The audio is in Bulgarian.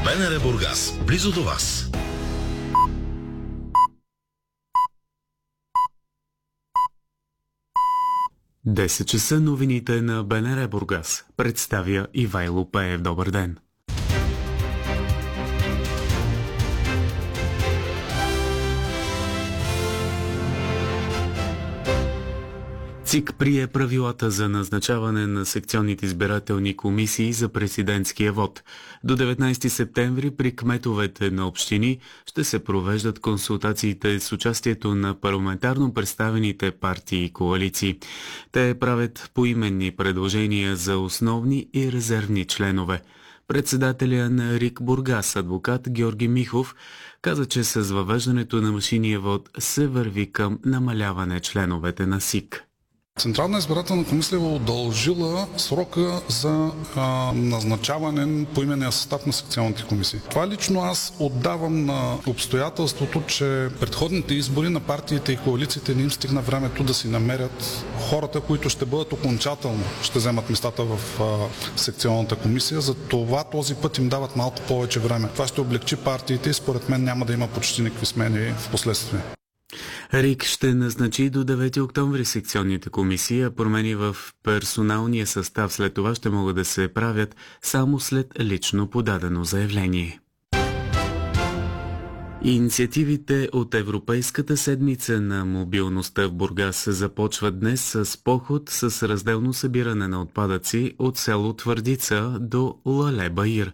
БНР Бургас, близо до вас. Десет часа, новините на БНР Бургас. Представя Ивайло Пеев. Добър ден. ЦИК прие правилата за назначаване на секционните избирателни комисии за президентския вод. До 19 септември при кметовете на общини ще се провеждат консултациите с участието на парламентарно представените партии и коалиции. Те правят поименни предложения за основни и резервни членове. Председателя на РИК Бургас, адвокат Георги Михов, каза, че с въвеждането на машинния вод се върви към намаляване членовете на СИК. Централна избирателна комисия е удължила срока за назначаване по именния състав на секционните комисии. Това лично аз отдавам на обстоятелството, че предходните избори на партиите и коалициите не им стигна времето да си намерят хората, които ще бъдат окончателно, ще вземат местата в секционната комисия. За това този път им дават малко повече време. Това ще облегчи партиите и според мен няма да има почти никакви смени в последствие. РИК ще назначи до 9 октомври секционните комисии, а промени в персоналния състав след това ще могат да се правят само след лично подадено заявление. Инициативите от Европейската седмица на мобилността в Бургас започват днес с поход с разделно събиране на отпадъци от село Твърдица до Лале Баир.